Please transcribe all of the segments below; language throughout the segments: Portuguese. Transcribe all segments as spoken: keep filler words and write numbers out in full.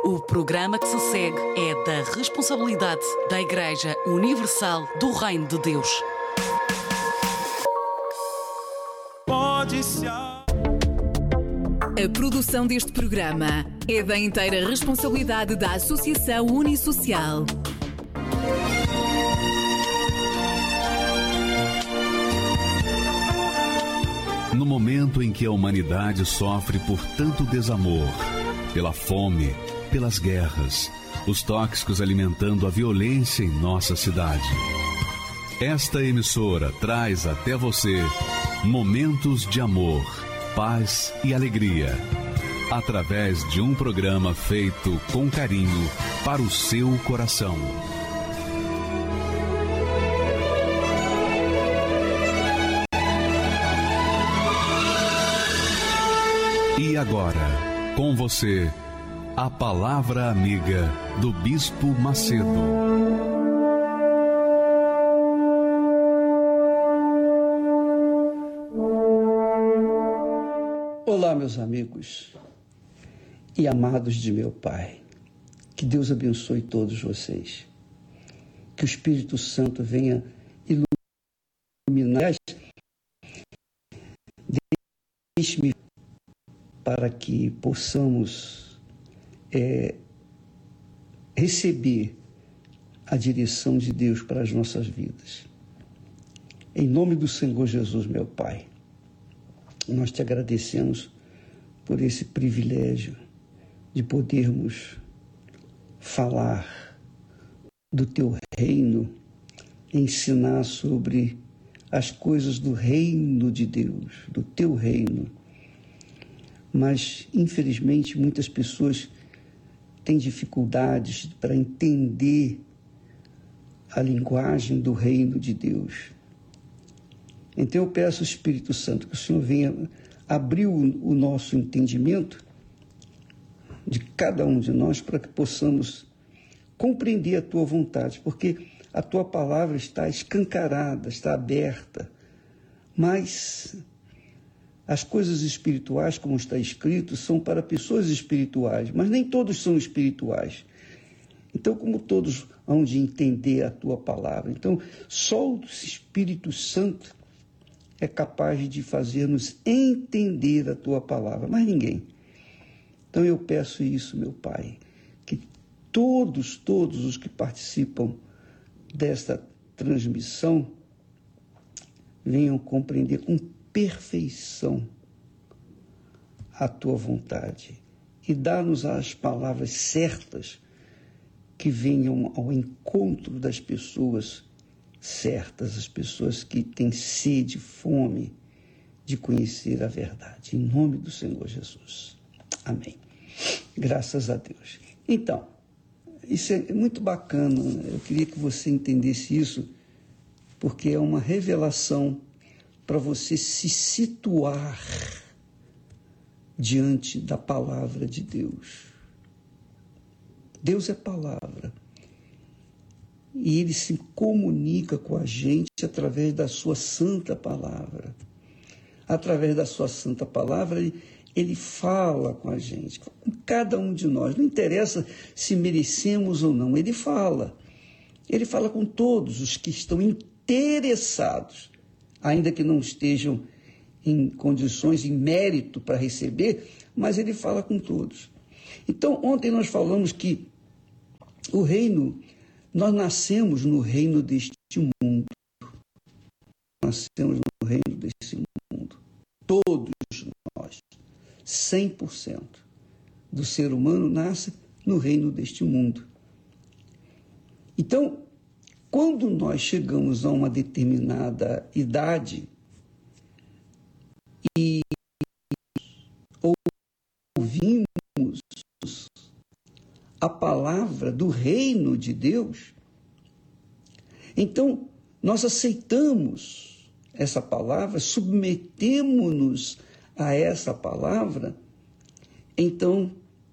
O programa que se segue é da responsabilidade da Igreja Universal do Reino de Deus. Pode se... A produção deste programa é da inteira responsabilidade da Associação Unisocial. No momento em que a humanidade sofre por tanto desamor, pela fome, pelas guerras, os tóxicos alimentando a violência em nossa cidade, esta emissora traz até você momentos de amor, paz e alegria, através de um programa feito com carinho para o seu coração. E agora, com você, a Palavra Amiga do Bispo Macedo. Olá, meus amigos e amados de meu Pai. Que Deus abençoe todos vocês. Que o Espírito Santo venha iluminar. Deixe-me para que possamos é, receber a direção de Deus para as nossas vidas. Em nome do Senhor Jesus, meu Pai, nós te agradecemos por esse privilégio de podermos falar do teu reino, ensinar sobre as coisas do reino de Deus, do teu reino. Mas, infelizmente, muitas pessoas têm dificuldades para entender a linguagem do reino de Deus. Então eu peço ao Espírito Santo que o Senhor venha abrir o nosso entendimento de cada um de nós para que possamos compreender a tua vontade, porque a tua palavra está escancarada, está aberta, mas as coisas espirituais, como está escrito, são para pessoas espirituais, mas nem todos são espirituais. Então, como todos hão de entender a tua palavra? Então, só o Espírito Santo é capaz de fazer-nos entender a tua palavra, mas ninguém. Então, eu peço isso, meu Pai, que todos, todos os que participam desta transmissão venham compreender com perfeição a tua vontade e dá-nos as palavras certas que venham ao encontro das pessoas certas, as pessoas que têm sede, fome de conhecer a verdade. Em nome do Senhor Jesus. Amém. Graças a Deus. Então, isso é muito bacana. Eu queria que você entendesse isso, porque é uma revelação para você se situar diante da palavra de Deus. Deus é palavra. E Ele se comunica com a gente através da sua santa palavra. Através da sua santa palavra, Ele, ele fala com a gente, com cada um de nós. Não interessa se merecemos ou não, Ele fala. Ele fala com todos os que estão interessados, ainda que não estejam em condições, em mérito para receber, mas Ele fala com todos. Então, ontem nós falamos que o reino, nós nascemos no reino deste mundo. Nascemos no reino deste mundo. Todos nós, cem por cento do ser humano nasce no reino deste mundo. Então, quando nós chegamos a uma determinada idade e ouvimos a palavra do reino de Deus, então nós aceitamos essa palavra, submetemos-nos a essa palavra, então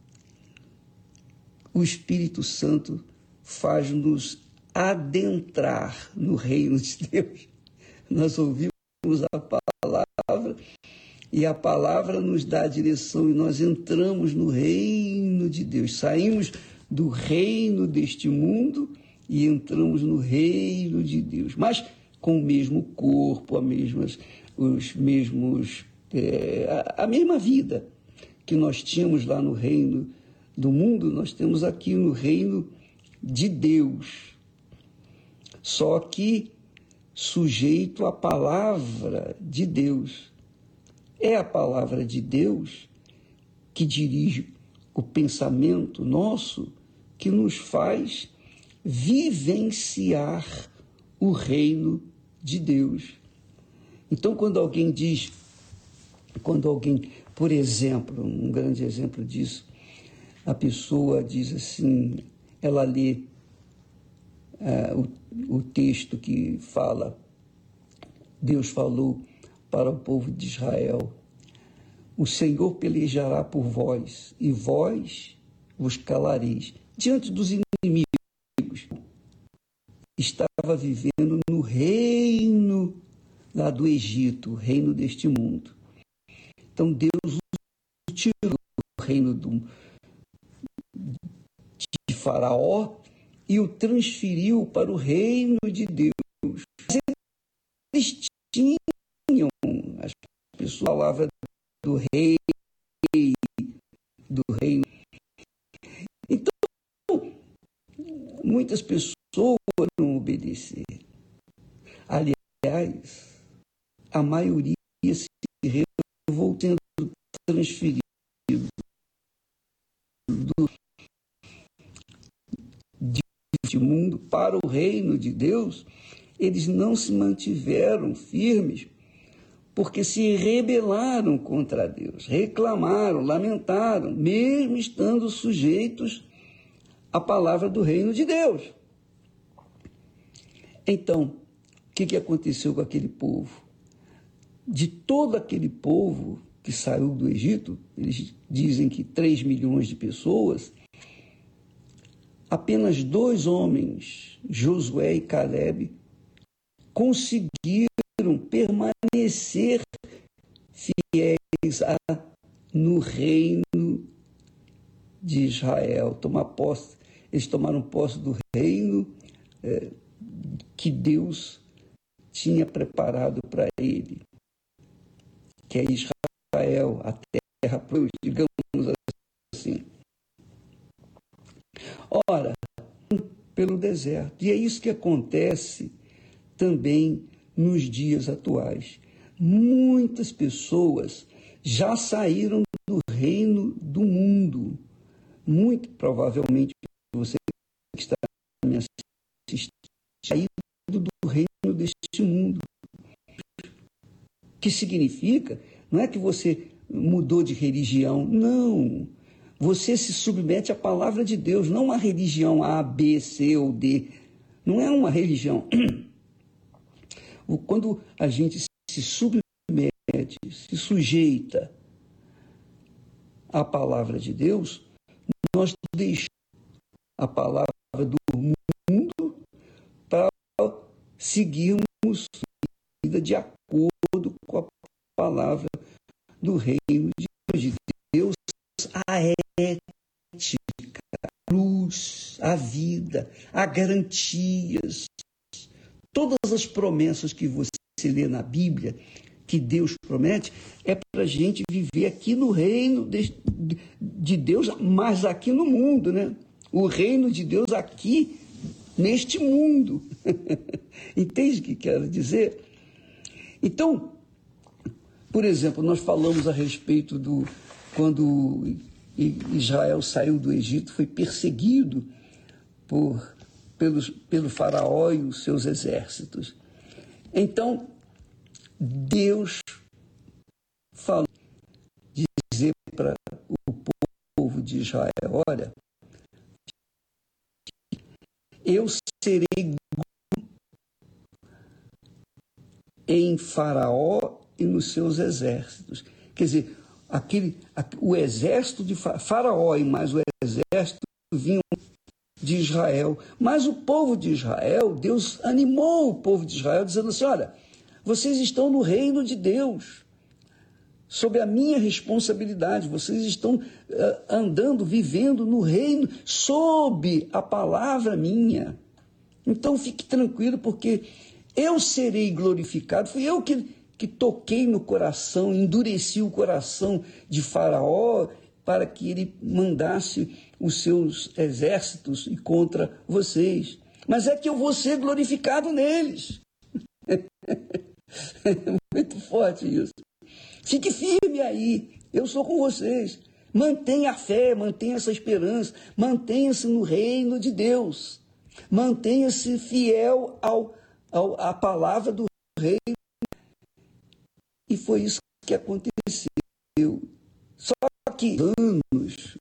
o Espírito Santo faz-nos adentrar no reino de Deus. Nós ouvimos a palavra, E a palavra nos dá a direção e nós entramos no reino de Deus. Saímos do reino deste mundo e entramos no reino de Deus. Mas com o mesmo corpo, a mesmas, os mesmos, é, a, a mesma vida que nós tínhamos lá no reino do mundo, nós temos aqui no reino de Deus. Só que sujeito à palavra de Deus. É a palavra de Deus que dirige o pensamento nosso, que nos faz vivenciar o reino de Deus. Então, quando alguém diz, quando alguém, por exemplo, um grande exemplo disso, a pessoa diz assim, ela lê uh, o, o texto que fala, Deus falou para o povo de Israel, o Senhor pelejará por vós, e vós vos calareis. Diante dos inimigos, estava vivendo no reino lá do Egito, o reino deste mundo. Então Deus o tirou do reino do, de Faraó e o transferiu para o reino de Deus. Eles tinham as pessoas, a palavra do rei, do reino. Então, muitas pessoas não obedecer. Aliás, a maioria se revoltou sendo transferido do de mundo para o reino de Deus. Eles não se mantiveram firmes porque se rebelaram contra Deus, reclamaram, lamentaram, mesmo estando sujeitos à palavra do reino de Deus. Então, o que, que aconteceu com aquele povo? De todo aquele povo que saiu do Egito, eles dizem que três milhões de pessoas, apenas dois homens, Josué e Caleb, conseguiram permanecer fiéis a, no reino de Israel, tomar posse. Eles tomaram posse do reino é, que Deus tinha preparado para ele, que é Israel, a terra para os, digamos assim. Ora, pelo deserto. E é isso que acontece também nos dias atuais. Muitas pessoas já saíram do reino do mundo. Muito provavelmente você que está me assistindo, saído do reino deste mundo. O que significa? Não é que você mudou de religião, não. Você se submete à palavra de Deus, não à religião A, B, C ou D. Não é uma religião. Quando a gente se submete, se sujeita à palavra de Deus, nós deixamos a palavra do mundo para seguirmos a vida de acordo com a palavra do reino de Deus, a ética, a luz, a vida, a garantias. Todas as promessas que você lê na Bíblia, que Deus promete, é para a gente viver aqui no reino de, de Deus, mas aqui no mundo, né? O reino de Deus aqui, neste mundo. Entende o que quero dizer? Então, por exemplo, nós falamos a respeito do... Quando Israel saiu do Egito, foi perseguido por... Pelos, pelo faraó e os seus exércitos. Então, Deus falou, dizer para o povo de Israel, olha, eu serei em faraó e nos seus exércitos. Quer dizer, aquele, o exército de faraó e mais o exército vinham de Israel, mas o povo de Israel, Deus animou o povo de Israel dizendo assim, olha, vocês estão no reino de Deus, sob a minha responsabilidade. Vocês estão uh, andando, vivendo no reino, sob a palavra minha. Então fique tranquilo, porque eu serei glorificado. Fui eu que, que toquei no coração, endureci o coração de Faraó para que ele mandasse os seus exércitos contra vocês. Mas é que eu vou ser glorificado neles. É muito forte isso. Fique firme aí, eu sou com vocês. Mantenha a fé, mantenha essa esperança, mantenha-se no reino de Deus. Mantenha-se fiel ao, ao, à palavra do reino. E foi isso que aconteceu. Só que anos,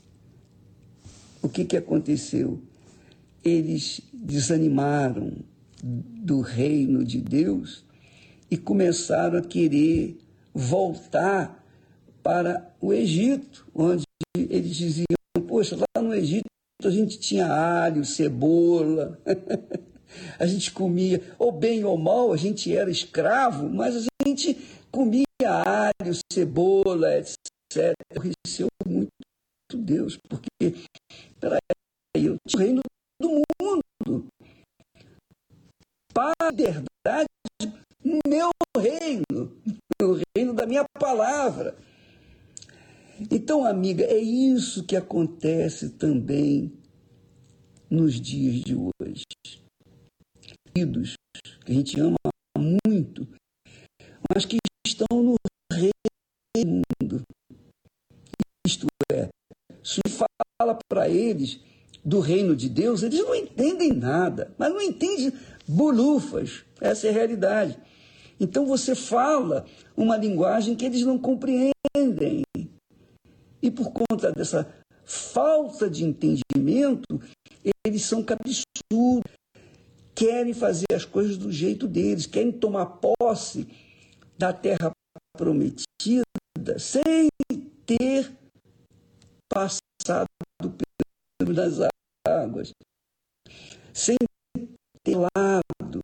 o que, que aconteceu? Eles desanimaram do reino de Deus e começaram a querer voltar para o Egito, onde eles diziam, poxa, lá no Egito a gente tinha alho, cebola, a gente comia, ou bem ou mal, a gente era escravo, mas a gente comia alho, cebola, etcétera. Conheceu muito Deus, porque, peraí, eu tinha o reino do mundo, para a verdade, no meu reino, no reino da minha palavra. Então, amiga, é isso que acontece também nos dias de hoje. Queridos, que a gente ama muito, mas que estão no reino do mundo. Isto é, se fala para eles do reino de Deus, eles não entendem nada, mas não entendem bolufas, essa é a realidade. Então você fala uma linguagem que eles não compreendem. E por conta dessa falta de entendimento, eles são cabeçudos, querem fazer as coisas do jeito deles, querem tomar posse da terra prometida sem ter passado pelas águas, sem ter lado.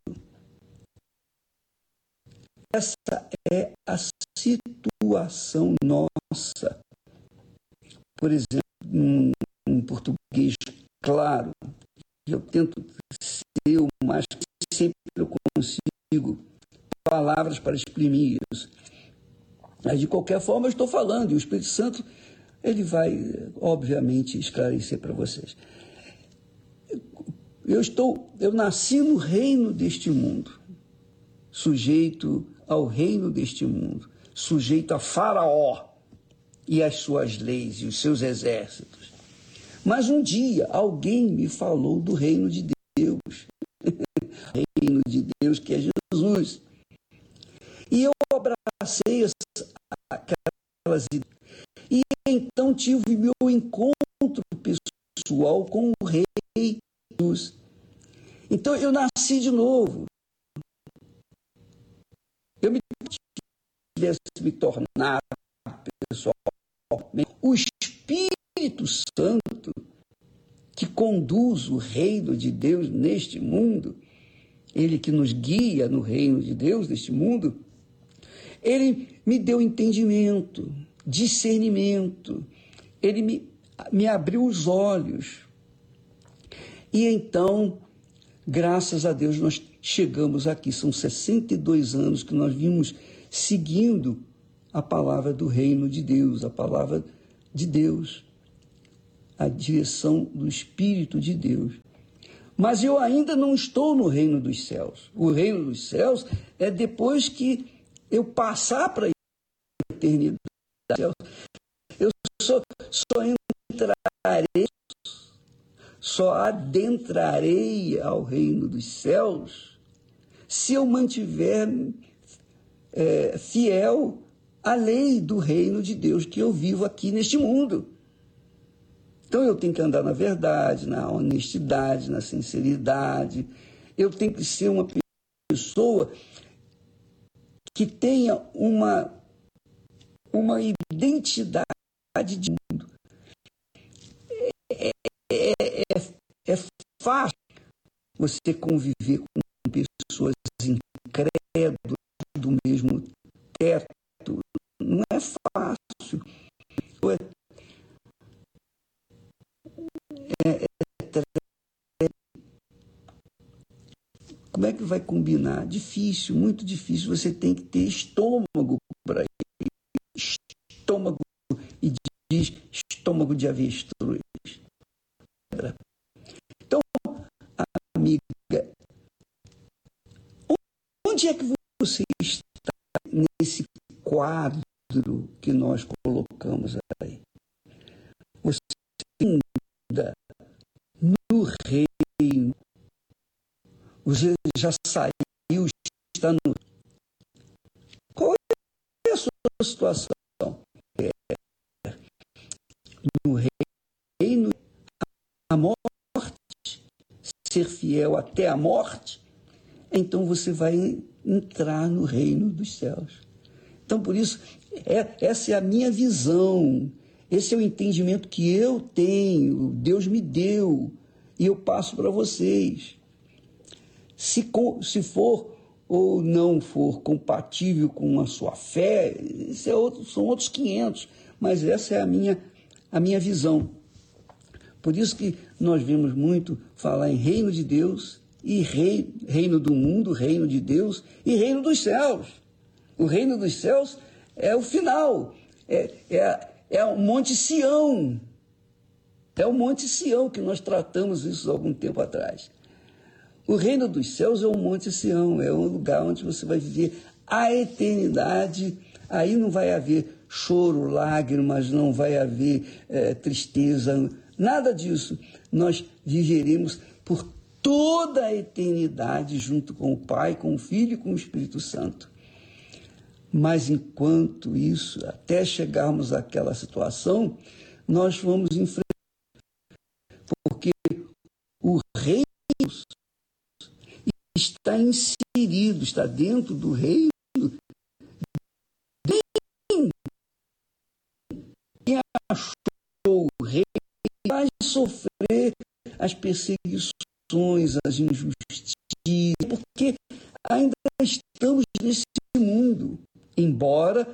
Essa é a situação nossa. Por exemplo, em um português claro, eu tento ser o mais que sempre eu consigo palavras para exprimir isso. Mas, de qualquer forma, eu estou falando, e o Espírito Santo ele vai, obviamente, esclarecer para vocês. Eu, estou, eu nasci no reino deste mundo, sujeito ao reino deste mundo, sujeito a Faraó e as suas leis e os seus exércitos. Mas um dia alguém me falou do reino de Deus, reino de Deus que é Jesus. E eu abracei aquelas ideias. E então tive meu encontro pessoal com o rei Jesus. Então eu nasci de novo. Eu me tivesse me tornado pessoal. O Espírito Santo que conduz o reino de Deus neste mundo, ele que nos guia no reino de Deus neste mundo, ele me deu entendimento, discernimento, ele me, me abriu os olhos. E então, graças a Deus, nós chegamos aqui. São sessenta e dois anos que nós vimos seguindo a palavra do reino de Deus, a palavra de Deus, a direção do Espírito de Deus. Mas eu ainda não estou no reino dos céus. O reino dos céus é depois que eu passar para a eternidade. Eu só, só entrarei, só adentrarei ao reino dos céus se eu mantiver é, fiel à lei do reino de Deus que eu vivo aqui neste mundo. Então eu tenho que andar na verdade, na honestidade, na sinceridade. Eu tenho que ser uma pessoa que tenha uma, uma identidade de mundo. É, é, é, é fácil você conviver com pessoas incrédulas do mesmo teto. Não é Como é que vai combinar? Difícil, muito difícil. Você tem que ter estômago para isso. Estômago, e diz estômago de avestruz. Então, amiga, onde é que você está nesse quadro que nós colocamos aí? Você ainda no reino, você já saiu, está no... Qual é a sua situação? É, no reino, a morte, ser fiel até a morte, então você vai entrar no reino dos céus. Então, por isso, é, essa é a minha visão, esse é o entendimento que eu tenho, Deus me deu, e eu passo para vocês. Se, se for ou não for compatível com a sua fé, isso é outro, são outros quinhentos, mas essa é a minha, a minha visão. Por isso que nós vemos muito falar em reino de Deus, e rei, reino do mundo, reino de Deus, e reino dos céus. O reino dos céus é o final, é, é, é o Monte Sião, é o Monte Sião que nós tratamos isso há algum tempo atrás. O reino dos céus é o Monte Sião, é um lugar onde você vai viver a eternidade. Aí não vai haver choro, lágrimas, não vai haver é, tristeza, nada disso. Nós viveremos por toda a eternidade junto com o Pai, com o Filho e com o Espírito Santo. Mas enquanto isso, até chegarmos àquela situação, nós vamos enfrentar, porque o reino está inserido, está dentro do reino. Quem achou o reino vai sofrer as perseguições, as injustiças, porque ainda estamos nesse mundo, embora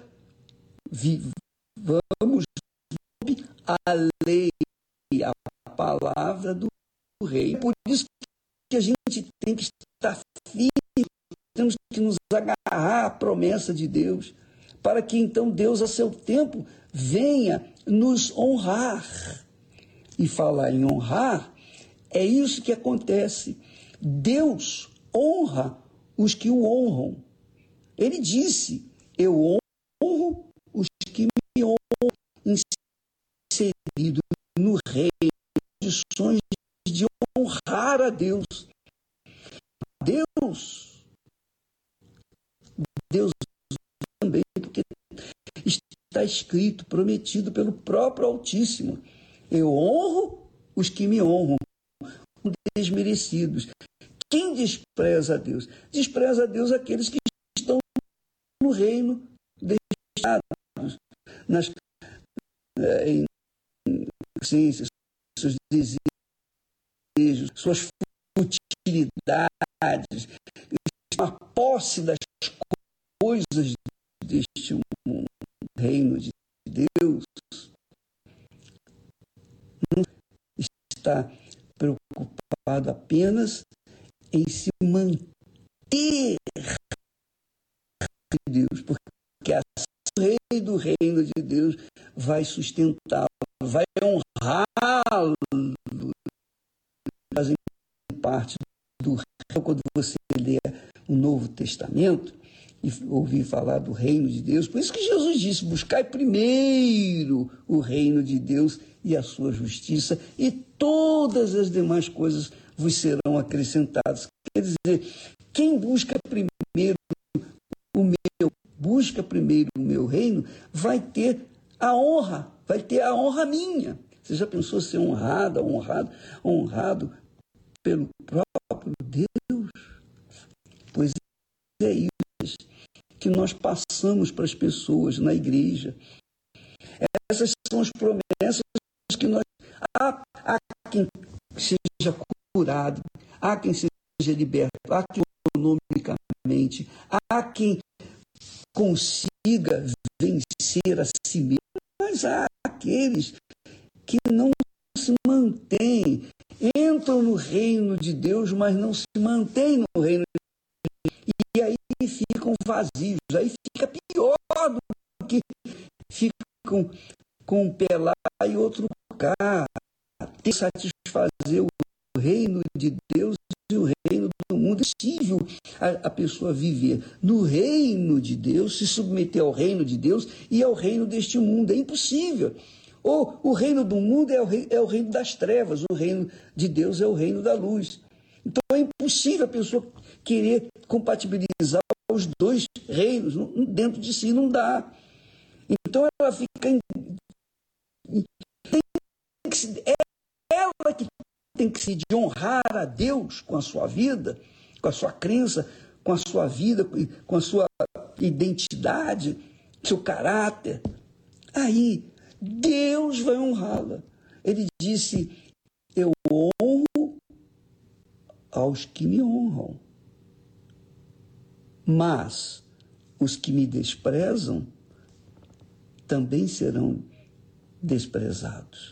vivamos a lei, a palavra do rei. Por isso que a gente tem que estar firme, temos que nos agarrar à promessa de Deus, para que então Deus, a seu tempo, venha nos honrar. E falar em honrar, é isso que acontece. Deus honra os que o honram. Ele disse, eu honro os que me honram, inserido no reino, condições de honrar a Deus. Deus, Deus também, porque está escrito, prometido pelo próprio Altíssimo, eu honro os que me honram, desmerecidos. Quem despreza a Deus? Despreza a Deus aqueles que estão no reino deixados, nas é, em, ciências, seus desejos, suas futilidades, a posse das coisas deste mundo, reino de Deus, não está preocupado apenas em se manter de Deus, porque assim o rei do reino de Deus vai sustentá-lo, vai honrá-lo, fazem parte do reino. Quando você lê o Novo Testamento e ouvir falar do reino de Deus, por isso que Jesus disse, buscai primeiro o reino de Deus e a sua justiça, e todas as demais coisas vos serão acrescentadas. Quer dizer, quem busca primeiro o meu, busca primeiro o meu reino, vai ter a honra, vai ter a honra minha. Você já pensou ser honrado, honrado, honrado pelo próprio Deus? Pois é isso que nós passamos para as pessoas na igreja. Essas são as promessas que nós... Há, há quem seja curado, há quem seja liberto, há quem economicamente, há quem consiga vencer a si mesmo, mas há aqueles que não se mantêm, entram no reino de Deus, mas não se mantêm no reino ficam vazios, aí fica pior do que ficam com um pé lá e outro cá. Tem que satisfazer o reino de Deus e o reino do mundo. É possível a, a pessoa viver no reino de Deus, se submeter ao reino de Deus e ao reino deste mundo. É impossível. Ou o reino do mundo é o, rei, é o reino das trevas, o reino de Deus é o reino da luz. Então é impossível a pessoa querer compatibilizar os dois reinos dentro de si, não dá. Então ela fica em, tem que se, é ela que tem que se de honrar a Deus com a sua vida, com a sua crença, com a sua vida, com a sua identidade, seu caráter. Aí Deus vai honrá-la. Ele disse: eu honro aos que me honram, mas os que me desprezam também serão desprezados.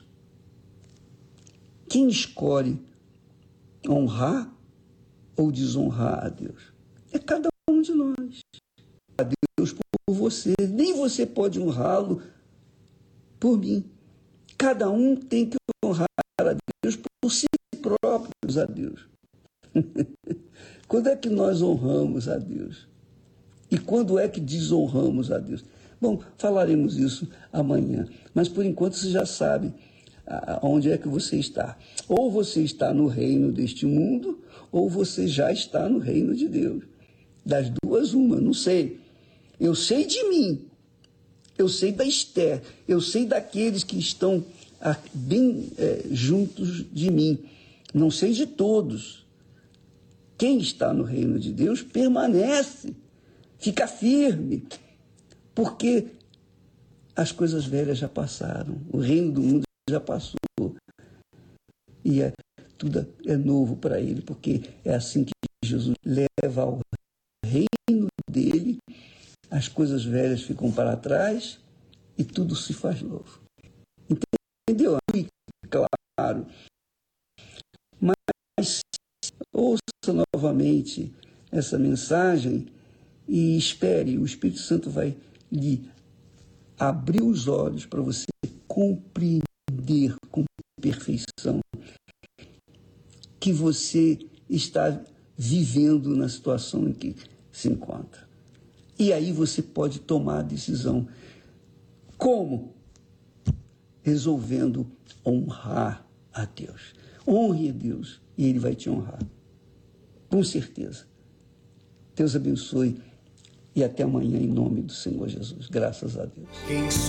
Quem escolhe honrar ou desonrar a Deus? É cada um de nós. A Deus por você. Nem você pode honrá-lo por mim. Cada um tem que honrar a Deus por si próprios a Deus. Quando é que nós honramos a Deus? E quando é que desonramos a Deus? Bom, falaremos isso amanhã. Mas por enquanto você já sabe onde é que você está. Ou você está no reino deste mundo, ou você já está no reino de Deus. Das duas, uma, não sei. Eu sei de mim. Eu sei da Esther. Eu sei daqueles que estão bem é, juntos de mim. Não sei de todos. Quem está no reino de Deus permanece, fica firme, porque as coisas velhas já passaram, o reino do mundo já passou, e é, tudo é novo para ele, porque é assim que Jesus leva ao reino dele, as coisas velhas ficam para trás e tudo se faz novo. Entendeu? Claro. Mas ouça novamente essa mensagem e espere, o Espírito Santo vai lhe abrir os olhos para você compreender com perfeição que você está vivendo na situação em que se encontra. E aí você pode tomar a decisão. Como? Resolvendo honrar a Deus. Honre a Deus e Ele vai te honrar. Com certeza. Deus abençoe e até amanhã em nome do Senhor Jesus. Graças a Deus.